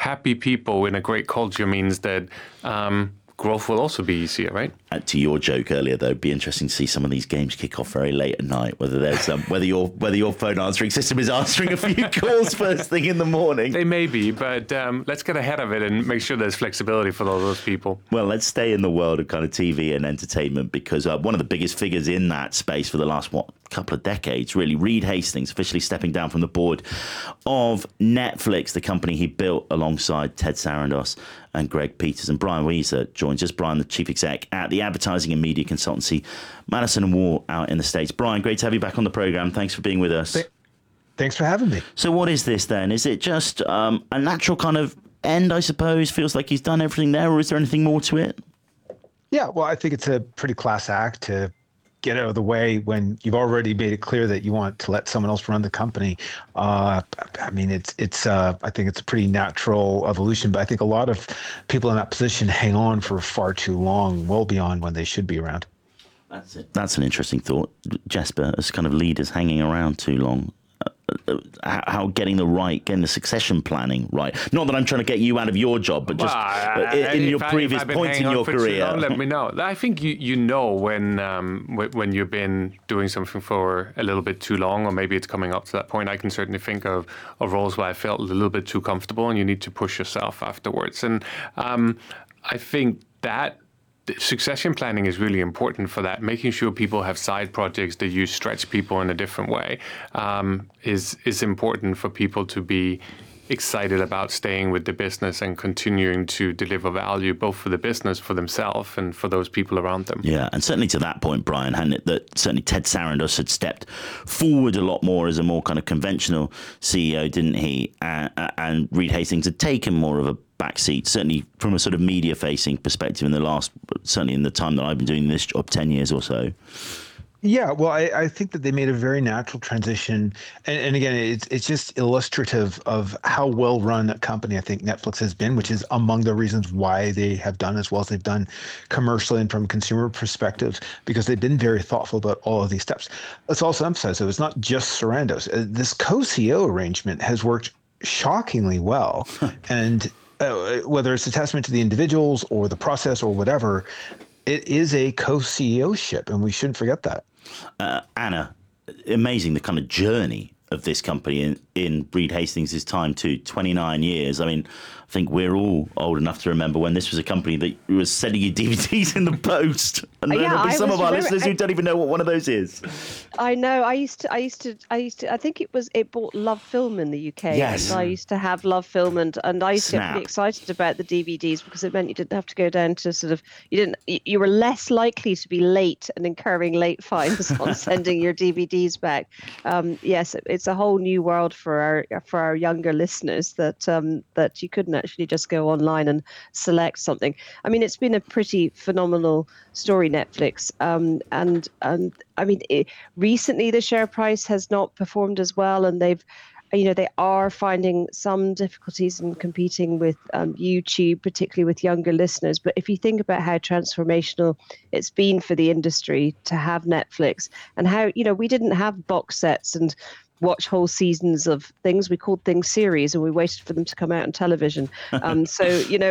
happy people in a great culture means that growth will also be easier, right? To your joke earlier, though, it'd be interesting to see some of these games kick off very late at night. Whether there's whether your phone answering system is answering a few calls first thing in the morning. They may be, but let's get ahead of it and make sure there's flexibility for all those people. Well, let's stay in the world of kind of TV and entertainment, because one of the biggest figures in that space for the last couple of decades, really, Reed Hastings, officially stepping down from the board of Netflix, the company he built alongside Ted Sarandos and Greg Peters. And Brian Weezer joins us. Brian, the chief exec at the advertising and media consultancy Madison & Moore out in the States. Brian, great to have you back on the program. Thanks for being with us. Thanks for having me. So what is this then? Is it just a natural kind of end, I suppose? Feels like he's done everything there, or is there anything more to it? Yeah, well, I think it's a pretty class act to get out of the way when you've already made it clear that you want to let someone else run the company. I mean, it's I think it's a pretty natural evolution, but I think a lot of people in that position hang on for far too long, well beyond when they should be around. That's it. That's an interesting thought, Jesper, as kind of leaders hanging around too long. How getting the succession planning right. Not that I'm trying to get you out of your job, but just in your previous points in your career. Long, let me know. I think you know when you've been doing something for a little bit too long, or maybe it's coming up to that point. I can certainly think of roles where I felt a little bit too comfortable, and you need to push yourself afterwards. And I think that succession planning is really important for that. Making sure people have side projects that you stretch people in a different way is important for people to be excited about staying with the business and continuing to deliver value, both for the business, for themselves, and for those people around them. Yeah, and certainly to that point, Brian, hadn't it, that certainly Ted Sarandos had stepped forward a lot more as a more kind of conventional CEO, didn't he? And Reed Hastings had taken more of a backseat, certainly from a sort of media-facing perspective certainly in the time that I've been doing this job, 10 years or so. Yeah, well, I think that they made a very natural transition. And again, it's just illustrative of how well run a company I think Netflix has been, which is among the reasons why they have done as well as they've done commercially and from a consumer perspective, because they've been very thoughtful about all of these steps. Let's also emphasize, though, it's not just Sarandos. This co-CEO arrangement has worked shockingly well. And whether it's a testament to the individuals or the process or whatever, it is a co-CEO-ship, and we shouldn't forget that. Anna, amazing the kind of journey of this company in Reed Hastings' time too, 29 years. I mean, I think we're all old enough to remember when this was a company that was sending you DVDs in the post. And there'll be some of our listeners who don't even know what one of those is. I know. I used to. I think it bought Love Film in the UK. Yes. And I used to have Love Film, and I used to get pretty excited about the DVDs because it meant you didn't have to go down to you were less likely to be late and incurring late fines on sending your DVDs back. Yes, it's a whole new world for our younger listeners that you couldn't actually just go online and select something. I mean, it's been a pretty phenomenal story, Netflix. And I mean, recently the share price has not performed as well, and they are finding some difficulties in competing with YouTube, particularly with younger listeners. But if you think about how transformational it's been for the industry to have Netflix, and how, we didn't have box sets and watch whole seasons of things. We called things series, and we waited for them to come out on television. So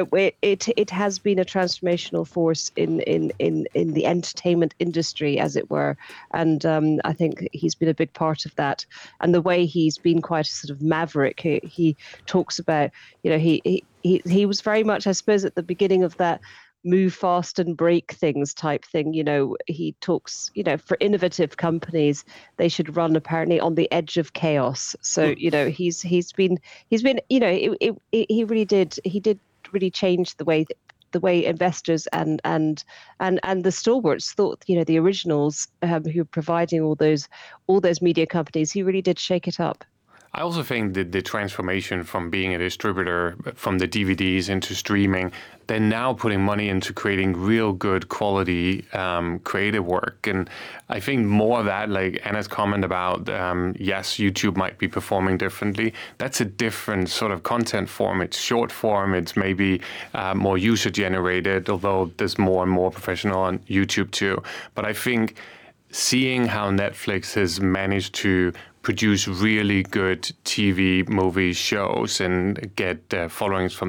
it has been a transformational force in the entertainment industry, as it were. And I think he's been a big part of that. And the way he's been quite a sort of maverick. He talks about, he was very much, I suppose, at the beginning of that move fast and break things type thing. He talks, for innovative companies, they should run apparently on the edge of chaos. So, he's been, he really did really change the way investors and the stalwarts thought, the originals who were providing all those media companies. He really did shake it up. I also think that the transformation from being a distributor from the DVDs into streaming, they're now putting money into creating real good quality creative work. And I think more of that, like Anna's comment about, yes, YouTube might be performing differently. That's a different sort of content form. It's short form. It's maybe more user generated, although there's more and more professional on YouTube too. But I think seeing how Netflix has managed to produce really good TV, movie shows and get followings from